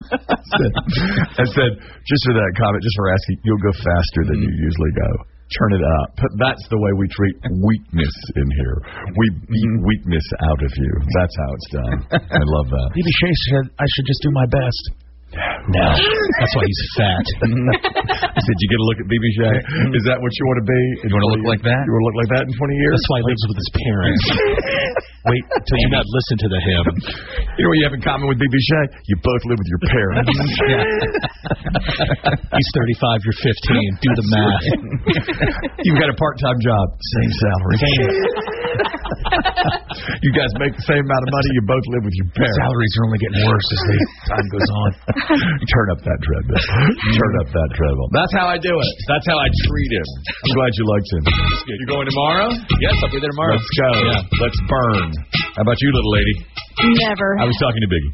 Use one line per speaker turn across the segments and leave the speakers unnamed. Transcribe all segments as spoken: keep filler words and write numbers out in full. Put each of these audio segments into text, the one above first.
I said, just for that comment, just for asking, you'll go faster than you usually go. Turn it up. That's the way we treat weakness in here. We beat weakness out of you. That's how it's done. I love that.
B B Shea said I should just do my best.
No.
That's why he's fat.
I said, you get a look at B B Shea? Is that what you want to be?
You want to look like that?
You want to look like that in twenty years?
That's why he lives with his parents. Wait until you not listen to the him.
You know what you have in common with B B Shea? You both live with your parents.
He's thirty-five, you're fifteen. Do the math.
You've got a part-time job. Same salary.
Same.
You guys make the same amount of money. You both live with your parents.
Salaries are only getting worse as the time goes on.
Turn up that treadmill. Turn up that treadmill. That's how I do it. That's how I treat him. I'm glad you liked him. You going tomorrow?
Yes, I'll be there tomorrow.
Let's go. Yeah. Let's burn. How about you, little lady?
Never.
I was talking to Biggie.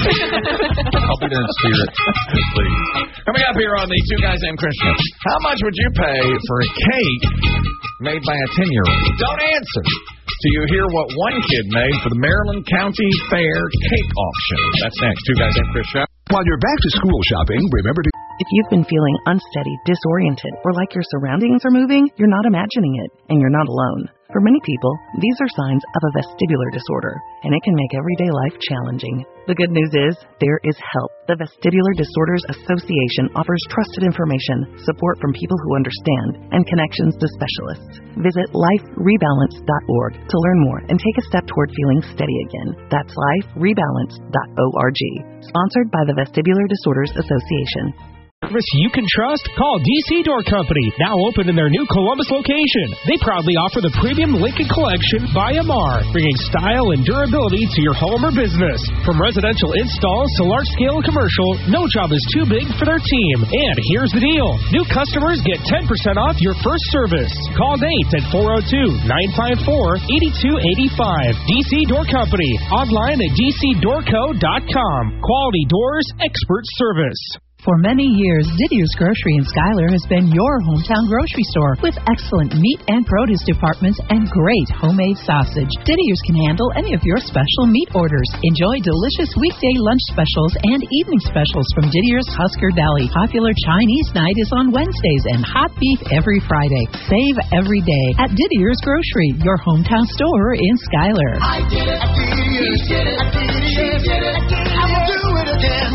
I'll be there in spirit.
Please. Coming up here on the Two Guys Named Christian. How much would you pay for a cake made by a ten-year-old? Don't answer till you hear what one kid made for the Maryland County Fair cake auction. That's next. Two Guys Named Christian.
While you're back to school shopping, remember to...
If you've been feeling unsteady, disoriented, or like your surroundings are moving, you're not imagining it, and you're not alone. For many people, these are signs of a vestibular disorder, and it can make everyday life challenging. The good news is, there is help. The Vestibular Disorders Association offers trusted information, support from people who understand, and connections to specialists. Visit life rebalance dot org to learn more and take a step toward feeling steady again. That's life rebalance dot org. Sponsored by the Vestibular Disorders Association.
Service you can trust? Call D C Door Company, now open in their new Columbus location. They proudly offer the premium Lincoln Collection by M R, bringing style and durability to your home or business. From residential installs to large-scale commercial, no job is too big for their team. And here's the deal. New customers get ten percent off your first service. Call Nate at four oh two, nine five four, eight two eight five. D C Door Company, online at d c door co dot com. Quality doors, expert service.
For many years, Didier's Grocery in Schuyler has been your hometown grocery store with excellent meat and produce departments and great homemade sausage. Didier's can handle any of your special meat orders. Enjoy delicious weekday lunch specials and evening specials from Didier's Husker Deli. Popular Chinese night is on Wednesdays and hot beef every Friday. Save every day at Didier's Grocery, your hometown store in Schuyler.
I did it. I did it. He did it. I did it. She did it. I will do it again.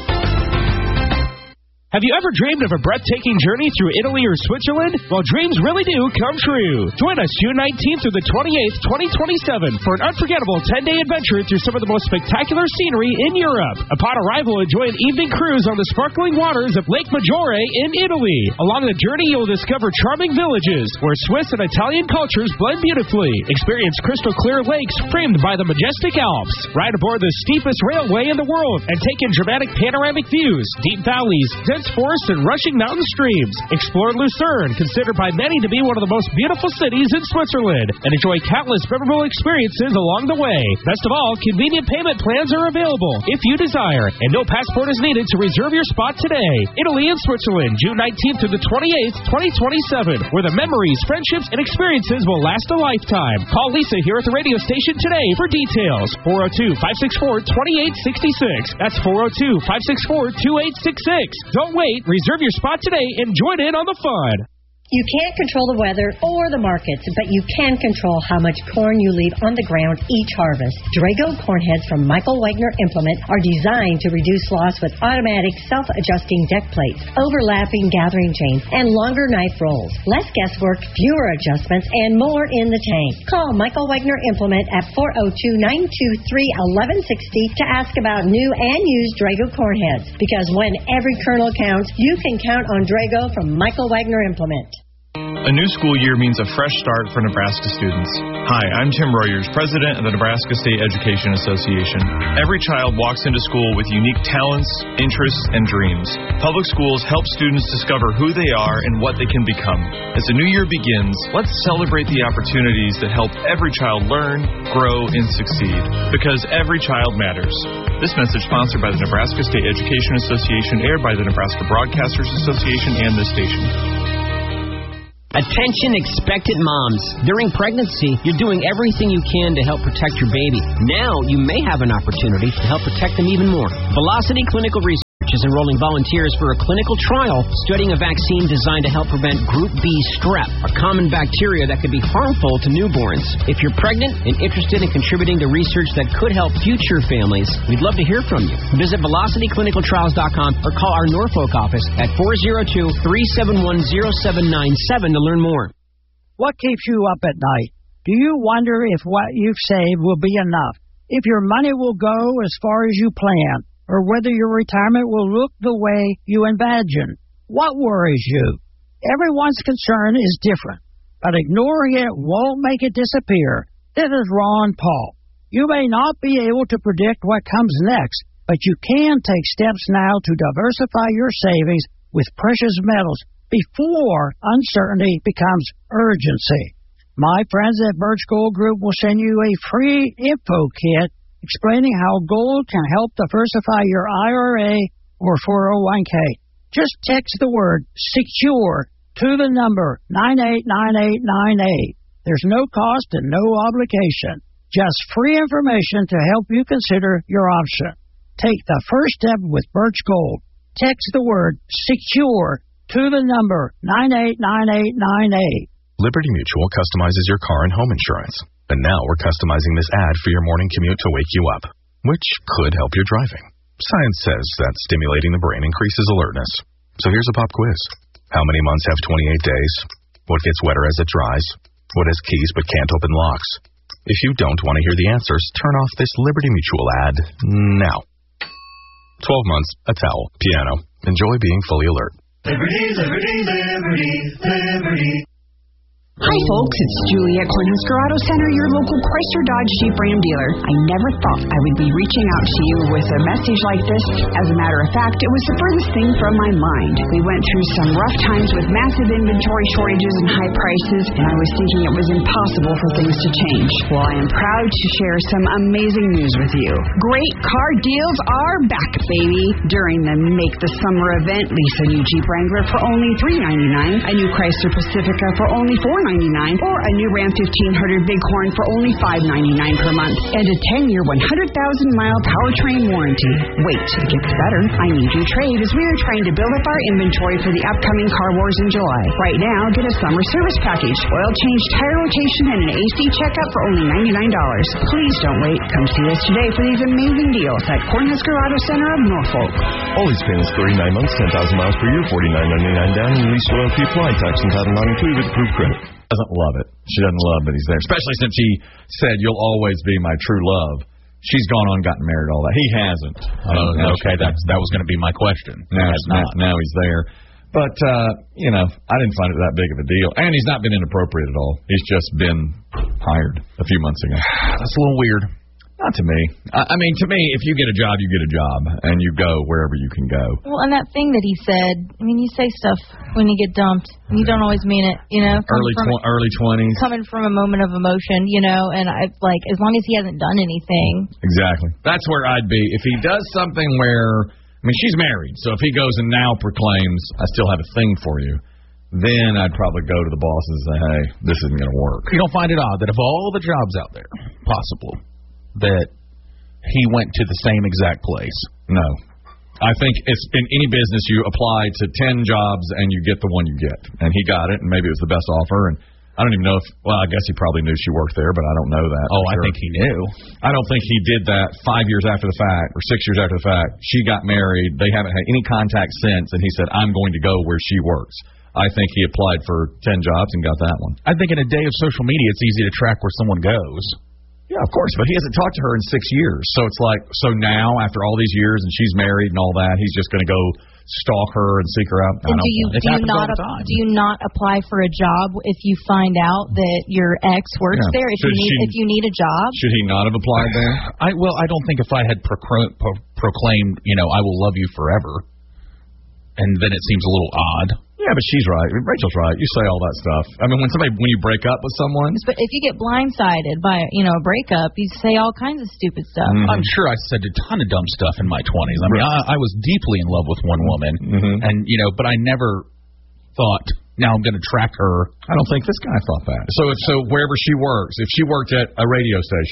Have you ever dreamed of a breathtaking journey through Italy or Switzerland? Well, dreams really do come true. Join us June nineteenth through the twenty-eighth, twenty twenty-seven for an unforgettable ten-day adventure through some of the most spectacular scenery in Europe. Upon arrival, enjoy an evening cruise on the sparkling waters of Lake Maggiore in Italy. Along the journey, you'll discover charming villages where Swiss and Italian cultures blend beautifully. Experience crystal clear lakes framed by the majestic Alps. Ride aboard the steepest railway in the world and take in dramatic panoramic views, deep valleys, dense forests, and rushing mountain streams. Explore Lucerne, considered by many to be one of the most beautiful cities in Switzerland, and enjoy countless memorable experiences along the way. Best of all, convenient payment plans are available if you desire, and no passport is needed to reserve your spot today. Italy and Switzerland, June nineteenth through the twenty-eighth, twenty twenty-seven, where the memories, friendships, and experiences will last a lifetime. Call Lisa here at the radio station today for details. four oh two, five six four, two eight six six. That's four oh two, five six four, two eight six six. Don't wait. Reserve your spot today and join in on the fun.
You can't control the weather or the markets, but you can control how much corn you leave on the ground each harvest. Drago corn heads from Michael Wagner Implement are designed to reduce loss with automatic self-adjusting deck plates, overlapping gathering chains, and longer knife rolls. Less guesswork, fewer adjustments, and more in the tank. Call Michael Wagner Implement at four oh two, nine two three, one one six oh to ask about new and used Drago corn heads. Because when every kernel counts, you can count on Drago from Michael Wagner Implement.
A new school year means a fresh start for Nebraska students. Hi, I'm Tim Royers, president of the Nebraska State Education Association. Every child walks into school with unique talents, interests, and dreams. Public schools help students discover who they are and what they can become. As the new year begins, let's celebrate the opportunities that help every child learn, grow, and succeed. Because every child matters. This message sponsored by the Nebraska State Education Association, aired by the Nebraska Broadcasters Association and this station.
Attention expectant moms. During pregnancy, you're doing everything you can to help protect your baby. Now, you may have an opportunity to help protect them even more. Velocity Clinical Research is enrolling volunteers for a clinical trial studying a vaccine designed to help prevent Group B strep, a common bacteria that could be harmful to newborns. If you're pregnant and interested in contributing to research that could help future families, we'd love to hear from you. Visit velocity clinical trials dot com or call our Norfolk office at four oh two, three seven one, oh seven nine seven to learn more.
What keeps you up at night? Do you wonder if what you've saved will be enough? If your money will go as far as you plan? Or whether your retirement will look the way you imagine? What worries you? Everyone's concern is different, but ignoring it won't make it disappear. This is Ron Paul. You may not be able to predict what comes next, but you can take steps now to diversify your savings with precious metals before uncertainty becomes urgency. My friends at Birch Gold Group will send you a free info kit explaining how gold can help diversify your I R A or four oh one k. Just text the word SECURE to the number nine eight nine eight nine eight. There's no cost and no obligation. Just free information to help you consider your option. Take the first step with Birch Gold. Text the word SECURE to the number nine eight nine eight nine eight.
Liberty Mutual customizes your car and home insurance. And now we're customizing this ad for your morning commute to wake you up, which could help your driving. Science says that stimulating the brain increases alertness. So here's a pop quiz. How many months have twenty-eight days? What gets wetter as it dries? What has keys but can't open locks? If you don't want to hear the answers, turn off this Liberty Mutual ad now. twelve months, a towel, piano. Enjoy being fully alert.
Liberty, liberty, liberty, liberty.
Hi folks, it's Julie at Cornhusker Auto Center, your local Chrysler Dodge Jeep Ram dealer. I never thought I would be reaching out to you with a message like this. As a matter of fact, it was the furthest thing from my mind. We went through some rough times with massive inventory shortages and high prices, and I was thinking it was impossible for things to change. Well, I am proud to share some amazing news with you. Great car deals are back, baby. During the Make the Summer event, lease a new Jeep Wrangler for only three ninety-nine, a new Chrysler Pacifica for only four ninety-nine, or a new Ram fifteen hundred Bighorn for only five ninety-nine per month, and a ten-year, one hundred thousand mile powertrain warranty. Wait, it gets better. I need your trade as we are trying to build up our inventory for the upcoming car wars in July. Right now, get a summer service package, oil change, tire rotation, and an A C checkup for only ninety-nine dollars. Please don't wait. Come see us today for these amazing deals at Cornhusker Auto Center of Norfolk.
All these payments, thirty-nine months, ten thousand miles per year, forty-nine ninety-nine down, and lease loyalty apply. Tax and title not included with approved credit.
Doesn't love it. She doesn't love that he's there, especially since he said, "You'll always be my true love." She's gone on, gotten married, all that. He hasn't.
Oh, okay, that's, that was going to be my question.
Now, now, now he's there. But, uh, you know, I didn't find it that big of a deal. And he's not been inappropriate at all. He's just been hired a few months ago.
That's a little weird.
Not to me. I, I mean, to me, if you get a job, you get a job, and you go wherever you can go.
Well, and that thing that he said, I mean, you say stuff when you get dumped, and you don't always mean it, you know?
Early
from,
tw- early twenties.
Coming from a moment of emotion, you know, and I like, as long as he hasn't done anything.
Exactly. That's where I'd be. If he does something where, I mean, she's married, so if he goes and now proclaims, I still have a thing for you, then I'd probably go to the boss and say, hey, this isn't going to work.
You don't find it odd that of all the jobs out there, possible, that he went to the same exact place?
No. I think it's in any business you apply to ten jobs and you get the one you get. And he got it, and maybe it was the best offer. And I don't even know if, well, I guess he probably knew she worked there, but I don't know that.
Oh, I
sure.
think he knew.
I don't think he did that five years after the fact or six years after the fact. She got married. They haven't had any contact since, and he said, I'm going to go where she works. I think he applied for ten jobs and got that one.
I think in a day of social media, it's easy to track where someone goes.
Yeah, of course, but he hasn't talked to her in six years. So it's like, so now, after all these years, and she's married and all that, he's just going to go stalk her and seek her out?
And do you do you not do you not apply for a job if you find out that your ex works
Yeah.
there? If
Should
you need
she-
if you need a job,
Should he not have applied there?
I well, I don't think if I had procro- pro- proclaimed, you know, I will love you forever, and then it seems a little odd.
Yeah, but she's right. Rachel's right. You say all that stuff. I mean, when somebody when you break up with someone,
but if you get blindsided by you know a breakup, you say all kinds of stupid stuff.
Mm-hmm.
I'm sure I said a ton of dumb stuff in my twenties. I mean, I, I was deeply in love with one woman,
Mm-hmm.
and you know, but I never thought, now I'm going to track her.
I don't think this guy thought that. So if so, wherever she works, if she worked at a radio station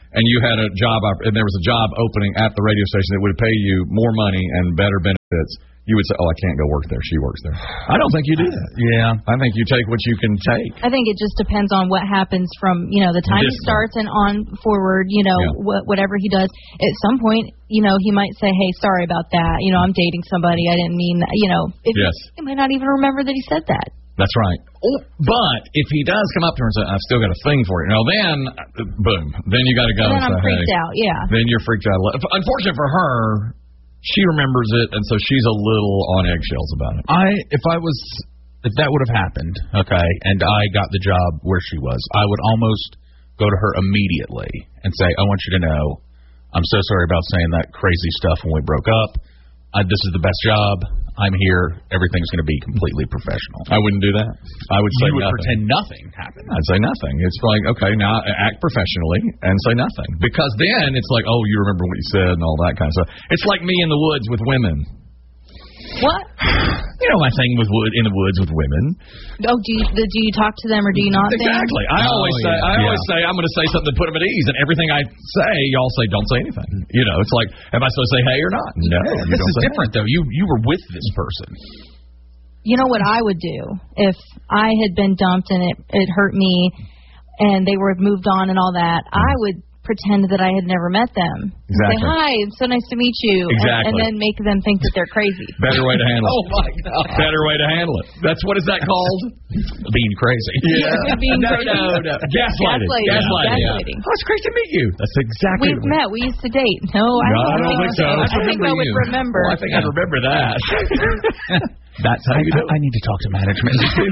and you had a job, and there was a job opening at the radio station that would pay you more money and better benefits, you would say, oh, I can't go work there. She works there. I don't think you do that.
Yeah.
I think you take what you can take.
I think it just depends on what happens from, you know, the time
This
he starts and on forward, you know,
Yeah.
wh- whatever he does. At some point, you know, he might say, hey, sorry about that. You know, I'm dating somebody. I didn't mean that. You know, if
Yes.
he, he might not even remember that he said that.
That's right. Oh, but if he does come up to her and say, I've still got a thing for you, now then, uh, boom, then you got to go
Then
and
I'm
say,
freaked
hey.
out, yeah.
Then you're freaked out. Unfortunately for her, she remembers it, and so she's a little on eggshells about it.
I if I was if that would have happened, okay, and I got the job where she was, I would almost go to her immediately and say, I want you to know, I'm so sorry about saying that crazy stuff when we broke up. Uh, this is the best job. I'm here. Everything's going to be completely professional.
I wouldn't do that. I would say
you would
nothing.
pretend nothing happened.
I'd say nothing. It's like, okay, now act professionally and say nothing. Because then it's like, oh, you remember what you said and all that kind of stuff. It's like me in the woods with women.
What?
You know my thing with wood in the woods with women.
Oh, do you do you talk to them or do you not? then?
Exactly. I
Oh,
always say,
yeah.
I always
Yeah.
say, I'm going to say something to put them at ease, and everything I say, y'all say, don't say anything. You know, it's like, am I supposed to say hey or not? No, you
This
don't
is
say
different, though. You you were with this person.
You know what I would do if I had been dumped and it it hurt me, and they were moved on and all that? I would pretend that I had never met them.
Exactly.
Say hi, it's so nice to meet you, and,
Exactly.
and then make them think that they're crazy.
Better way to handle it.
Oh, my God.
Better way to handle it. That's what is that called?
Being crazy.
Yeah.
Being
no,
crazy.
no, no. Gaslighting.
Gaslighting.
Gaslighting.
Gaslighting.
Oh, it's great to meet you. That's exactly.
We've
the way-
met. We used to date. No, I
No, I
don't,
don't think so.
I don't think I would
you.
remember.
Well, I think I'd remember that. That's how
I,
you do it.
I need to talk to management.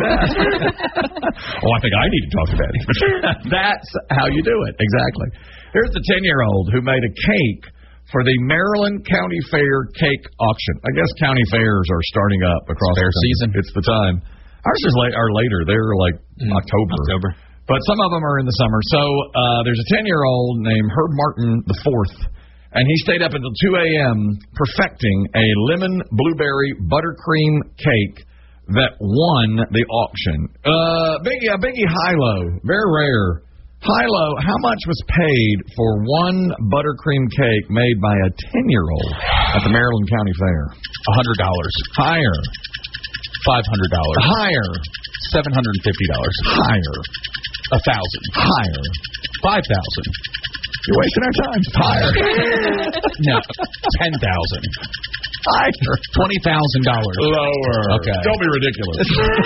Oh, I think I need to talk to management. That's how you do it. Exactly. Here's the ten-year-old who made a cake for the Maryland County Fair cake auction. I guess county fairs are starting up across
Fair
the country.
season.
It's the time. Ours is late, are later. They're like October.
October.
But some of them are in the summer. So uh, there's a ten-year-old named Herb Martin the fourth, and he stayed up until two a.m. perfecting a lemon blueberry buttercream cake that won the auction. Uh, Biggie, a Biggie high-low, very rare. High-low, how much was paid for one buttercream cake made by a ten-year-old at the Maryland County Fair?
one hundred dollars.
Higher.
five hundred dollars.
Higher.
seven hundred fifty dollars.
Higher.
one thousand dollars.
Higher.
five thousand dollars.
You're wasting our time. Higher.
No, ten thousand dollars.
Higher.
twenty thousand dollars.
Lower.
Okay.
Don't be ridiculous.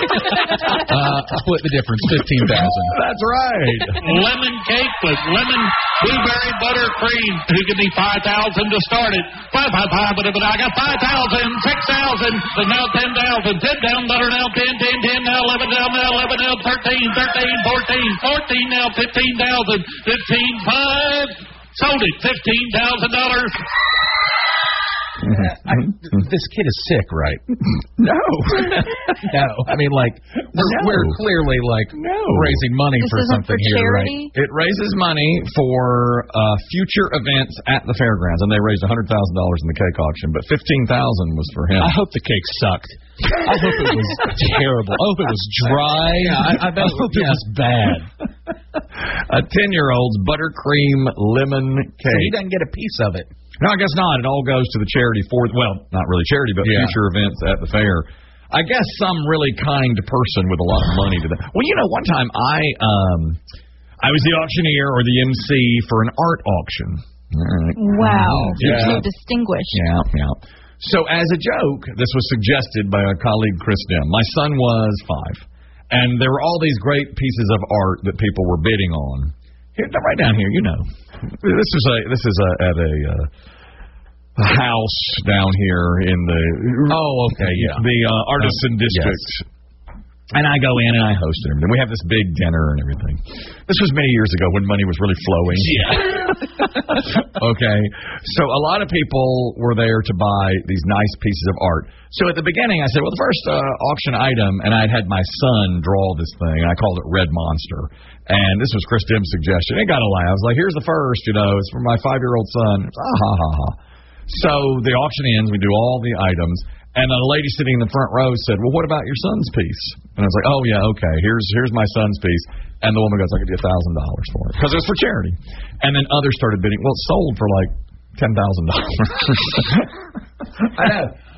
uh, split the difference, fifteen thousand dollars.
That's right.
Lemon cake with lemon blueberry buttercream. Who give me five thousand to start it? Five, five, five, but I got five thousand, six thousand, so now ten thousand, ten down, butter now, ten, ten, ten now, eleven down, now eleven now, thirteen, thirteen, fourteen, fourteen now, fifteen thousand, fifteen, five. Sold it, fifteen thousand dollars.
I, this kid is sick, right?
No.
No. I mean, like, we're,
No.
we're clearly, like,
No.
raising money
This
for
isn't
something
for
here,
charity?
right?
It raises money for uh, future events at the fairgrounds, and they raised one hundred thousand dollars in the cake auction, but fifteen thousand dollars was for him.
I hope the cake sucked. I hope it was terrible. I hope it was dry.
Yeah, I- I bet-
hope it
yeah.
was bad.
A ten-year-old's buttercream lemon
So
cake.
he doesn't get a piece of it.
No, I guess not. It all goes to the charity for, well, not really charity, but
Yeah.
future events at the fair. I guess some really kind person with a lot of money to them. Well, you know, one time I um, I was the auctioneer or the M C for an art auction. All right.
Wow.
Yeah.
So distinguished.
Yeah, yeah. So as a joke, this was suggested by our colleague Chris Dim. My son was five, and there were all these great pieces of art that people were bidding on. Here, right down here, you know. This is a this is a at a, uh, a house down here in the
Oh, okay, yeah.
the uh, artisan
Um,
district. And I go in and I host it. And we have this big dinner and everything. This was many years ago when money was really flowing.
Yeah.
Okay. So a lot of people were there to buy these nice pieces of art. So at the beginning I said, well, the first uh, auction item, and I'd had my son draw this thing. I called it Red Monster. And this was Chris Dim's suggestion. It got a laugh. I was like, here's the first, you know, it's for my five-year-old son. Ah, ha, ha, ha. So the auction ends. We do all the items. And a lady sitting in the front row said, well, what about your son's piece? And I was like, oh, yeah, okay, here's here's my son's piece. And the woman goes, I'll give you one thousand dollars for it. Because it was for charity. And then others started bidding. Well, it sold for like ten thousand dollars. I know.